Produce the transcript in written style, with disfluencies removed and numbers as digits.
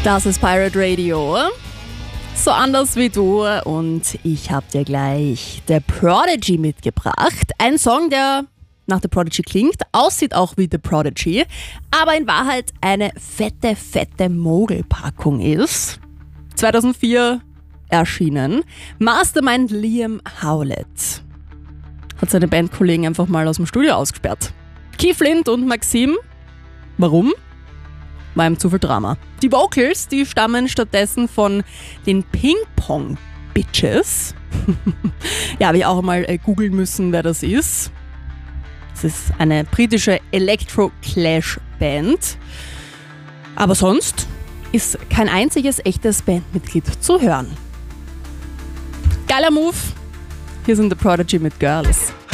Das ist Pirate Radio. So anders wie du, und ich habe dir gleich The Prodigy mitgebracht. Ein Song, der nach The Prodigy klingt, aussieht auch wie The Prodigy, aber in Wahrheit eine fette Mogelpackung ist. 2004 erschienen. Mastermind Liam Howlett hat seine Bandkollegen einfach mal aus dem Studio ausgesperrt. Keith Flint und Maxim. Warum? War ihm zu viel Drama. Die Vocals, die stammen stattdessen von den Ping Pong Bitches. Ja, habe ich auch mal googeln müssen, wer das ist. Es ist eine britische Electro-Clash-Band. Aber sonst ist kein einziges echtes Bandmitglied zu hören. Geiler Move. Hier sind The Prodigy mit Girls.